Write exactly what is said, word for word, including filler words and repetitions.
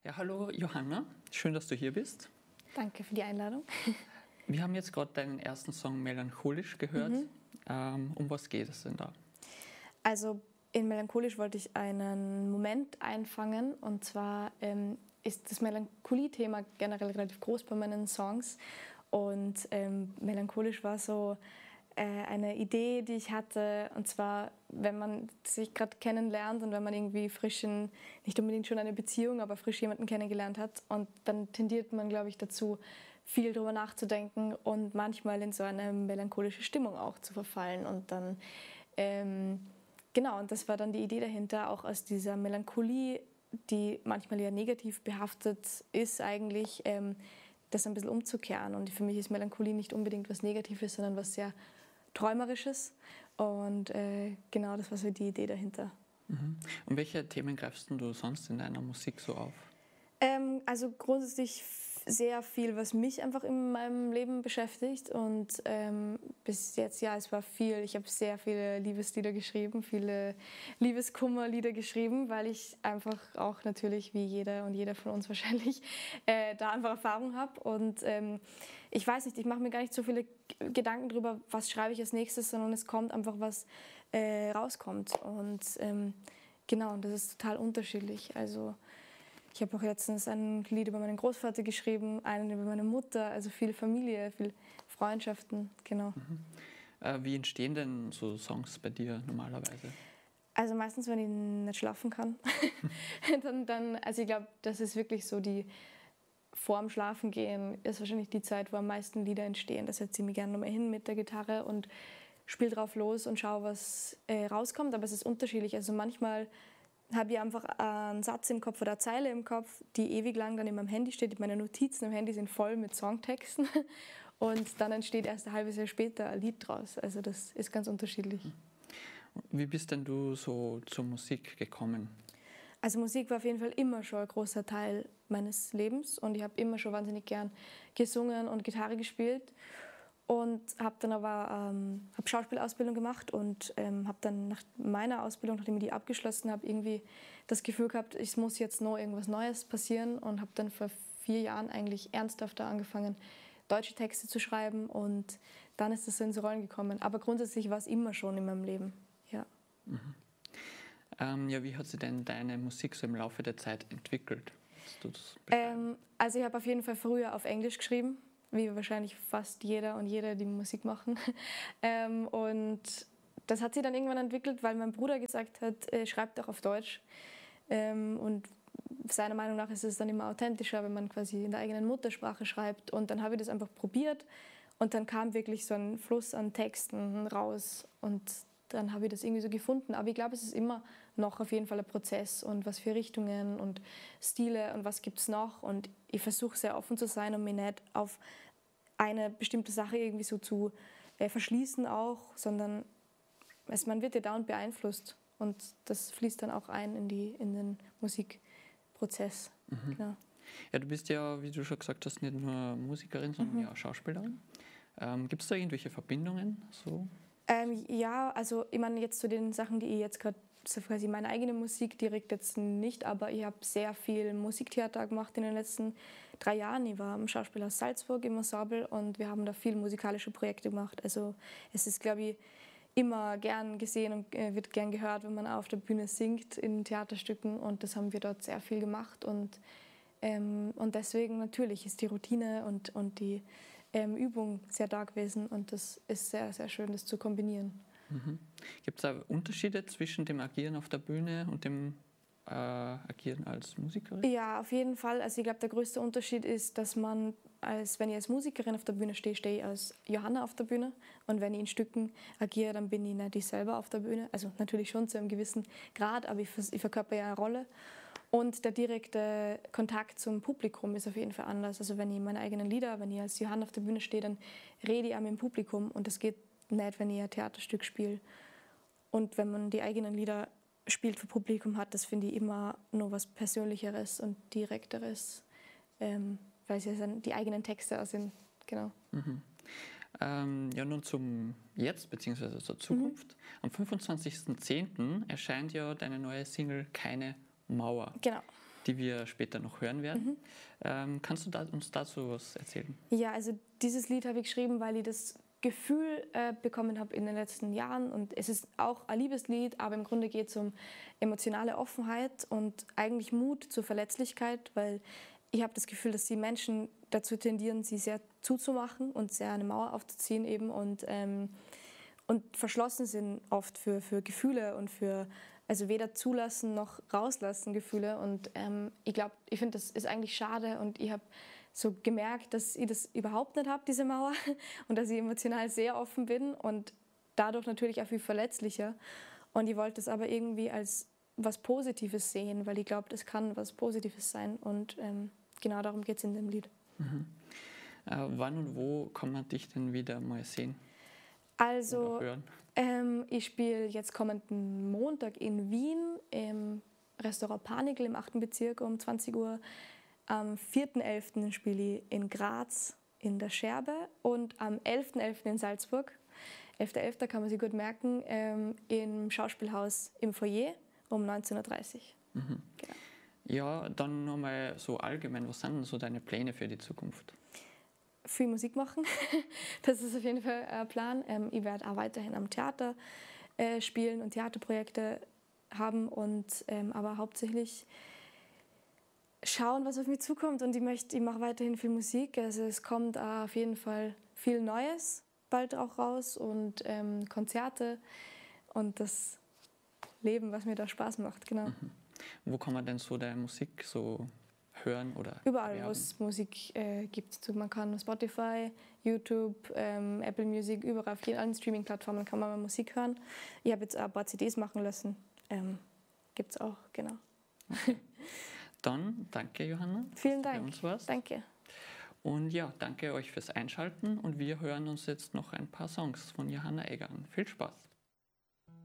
Ja, hallo Johanna, schön, dass du hier bist. Danke für die Einladung. Wir haben jetzt gerade deinen ersten Song Melancholisch gehört. Mhm. Ähm, um was geht es denn da? Also in Melancholisch wollte ich einen Moment einfangen, und zwar ähm, ist das Melancholie-Thema generell relativ groß bei meinen Songs, und ähm, Melancholisch war so äh, eine Idee, die ich hatte, und zwar, wenn man sich gerade kennenlernt und wenn man irgendwie frisch in, nicht unbedingt schon eine Beziehung, aber frisch jemanden kennengelernt hat, und dann tendiert man, glaube ich, dazu, viel drüber nachzudenken und manchmal in so eine melancholische Stimmung auch zu verfallen. Und dann, ähm, genau, und das war dann die Idee dahinter, auch aus dieser Melancholie, die manchmal ja negativ behaftet ist eigentlich, ähm, das ein bisschen umzukehren. Und für mich ist Melancholie nicht unbedingt was Negatives, sondern was sehr Träumerisches. Und äh, genau, das war so die Idee dahinter. Mhm. Und welche Themen greifst du sonst in deiner Musik so auf? Ähm, also grundsätzlich sehr viel, was mich einfach in meinem Leben beschäftigt, und ähm, bis jetzt, ja, es war viel. Ich habe sehr viele Liebeslieder geschrieben, viele Liebeskummerlieder geschrieben, weil ich einfach auch natürlich, wie jeder und jeder von uns wahrscheinlich, äh, da einfach Erfahrung habe. Und ähm, ich weiß nicht, ich mache mir gar nicht so viele Gedanken darüber, was schreibe ich als nächstes, sondern es kommt einfach, was äh, rauskommt. Und ähm, genau, und das ist total unterschiedlich. Also ich habe auch letztens ein Lied über meinen Großvater geschrieben, einen über meine Mutter, also viel Familie, viel Freundschaften, genau. Mhm. Äh, wie entstehen denn so Songs bei dir normalerweise? Also meistens, wenn ich nicht schlafen kann. dann, dann, also ich glaube, das ist wirklich so, die vorm Schlafengehen ist wahrscheinlich die Zeit, wo am meisten Lieder entstehen. Da setze ich mich gerne nochmal hin mit der Gitarre und spiele drauf los und schaue, was äh, rauskommt. Aber es ist unterschiedlich. Also manchmal habe ich einfach einen Satz im Kopf oder eine Zeile im Kopf, die ewig lang dann in meinem Handy steht. Meine Notizen im Handy sind voll mit Songtexten, und dann entsteht erst ein halbes Jahr später ein Lied draus. Also das ist ganz unterschiedlich. Wie bist denn du so zur Musik gekommen? Also Musik war auf jeden Fall immer schon ein großer Teil meines Lebens, und ich habe immer schon wahnsinnig gern gesungen und Gitarre gespielt. Und habe dann aber ähm, hab Schauspielausbildung gemacht und ähm, habe dann nach meiner Ausbildung, nachdem ich die abgeschlossen habe, irgendwie das Gefühl gehabt, es muss jetzt noch irgendwas Neues passieren, und habe dann vor vier Jahren eigentlich ernsthafter angefangen, deutsche Texte zu schreiben, und dann ist das so ins Rollen gekommen. Aber grundsätzlich war es immer schon in meinem Leben, ja. Mhm. Ähm, ja, wie hat sich denn deine Musik so im Laufe der Zeit entwickelt? Kannst du das beschreiben? Ähm, also ich habe auf jeden Fall früher auf Englisch geschrieben, wie wahrscheinlich fast jeder und jede, die Musik machen. ähm, und das hat sich dann irgendwann entwickelt, weil mein Bruder gesagt hat, äh, schreib doch auf Deutsch. Ähm, und seiner Meinung nach ist es dann immer authentischer, wenn man quasi in der eigenen Muttersprache schreibt. Und dann habe ich das einfach probiert, und dann kam wirklich so ein Fluss an Texten raus, und dann habe ich das irgendwie so gefunden. Aber ich glaube, es ist immer noch auf jeden Fall ein Prozess, und was für Richtungen und Stile und was gibt es noch. Und ich versuche sehr offen zu sein und mich nicht auf eine bestimmte Sache irgendwie so zu äh, verschließen auch, sondern es, man wird ja dauernd beeinflusst, und das fließt dann auch ein in, die, in den Musikprozess. Mhm. Genau. Ja, du bist ja, wie du schon gesagt hast, nicht nur Musikerin, sondern Mhm. ja auch Schauspielerin. Ähm, Gibt es da irgendwelche Verbindungen? So? Ähm, ja, also ich meine jetzt zu den Sachen, die ich jetzt gerade, so quasi meine eigene Musik direkt jetzt nicht, aber ich habe sehr viel Musiktheater gemacht in den letzten drei Jahren. Ich war am Schauspielhaus Salzburg im Ensemble, und wir haben da viel musikalische Projekte gemacht. Also es ist, glaube ich, immer gern gesehen und äh, wird gern gehört, wenn man auf der Bühne singt in Theaterstücken, und das haben wir dort sehr viel gemacht. Und, ähm, und deswegen natürlich ist die Routine und, und die ähm, Übung sehr da gewesen, und das ist sehr, sehr schön, das zu kombinieren. Mhm. Gibt es da Unterschiede zwischen dem Agieren auf der Bühne und dem äh, Agieren als Musikerin? Ja, auf jeden Fall. Also ich glaube, der größte Unterschied ist, dass man, als wenn ich als Musikerin auf der Bühne stehe, stehe ich als Johanna auf der Bühne. Und wenn ich in Stücken agiere, dann bin ich nicht ich selber auf der Bühne. Also natürlich schon zu einem gewissen Grad, aber ich, ich verkörper ja eine Rolle. Und der direkte Kontakt zum Publikum ist auf jeden Fall anders. Also wenn ich meine eigenen Lieder, wenn ich als Johanna auf der Bühne stehe, dann rede ich auch mit dem Publikum, und das geht nicht, wenn ich ein Theaterstück spiele. Und wenn man die eigenen Lieder spielt für Publikum hat, das finde ich immer nur was Persönlicheres und Direkteres, ähm, weil es ja dann die eigenen Texte auch sind. Genau. Mhm. Ähm, ja, nun zum Jetzt bzw. zur Zukunft. Mhm. Am fünfundzwanzigsten zehnten erscheint ja deine neue Single Keine Mauer. Genau. die wir später noch hören werden. Mhm. Ähm, kannst du da, uns dazu was erzählen? Ja, also dieses Lied habe ich geschrieben, weil ich das Gefühl äh, bekommen habe in den letzten Jahren. Und es ist auch ein Liebeslied, aber im Grunde geht es um emotionale Offenheit und eigentlich Mut zur Verletzlichkeit, weil ich habe das Gefühl, dass die Menschen dazu tendieren, sie sehr zuzumachen und sehr eine Mauer aufzuziehen eben und, ähm, und verschlossen sind oft für, für Gefühle und für, also weder zulassen noch rauslassen Gefühle. Und ähm, ich glaube, ich finde, das ist eigentlich schade und ich habe so gemerkt, dass ich das überhaupt nicht habe, diese Mauer, und dass ich emotional sehr offen bin und dadurch natürlich auch viel verletzlicher. Und ich wollte es aber irgendwie als was Positives sehen, weil ich glaube, das kann was Positives sein und ähm, genau darum geht es in dem Lied. Mhm. Äh, wann und wo kann man dich denn wieder mal sehen? Also, oder hören? Ähm, ich spiele jetzt kommenden Montag in Wien im Restaurant Panikel im achten Bezirk um zwanzig Uhr. Am vierten elften spiele ich in Graz in der Scherbe und am elften elften in Salzburg. elfter elfter kann man sich gut merken, ähm, im Schauspielhaus im Foyer um neunzehn Uhr dreißig. Mhm. Genau. Ja, dann nochmal so allgemein, was sind denn so deine Pläne für die Zukunft? Viel Musik machen, das ist auf jeden Fall ein Plan. Ähm, ich werde auch weiterhin am Theater äh, spielen und Theaterprojekte haben, und, ähm, aber hauptsächlich schauen, was auf mich zukommt, und ich möchte, ich mache weiterhin viel Musik, also es kommt auch auf jeden Fall viel Neues bald auch raus und ähm, Konzerte und das Leben, was mir da Spaß macht, genau. Mhm. Wo kann man denn so deine Musik so hören oder Überall, wo erwerben? es Musik äh, gibt. Man kann Spotify, YouTube, ähm, Apple Music, überall auf allen Streaming-Plattformen kann man mal Musik hören. Ich habe jetzt auch ein paar C Ds machen lassen. Ähm, gibt es auch, genau. Okay. Dann danke, Johanna. Vielen dass du Dank. Bei uns warst. Danke. Und ja, danke euch fürs Einschalten und wir hören uns jetzt noch ein paar Songs von Johanna Egger an. Viel Spaß!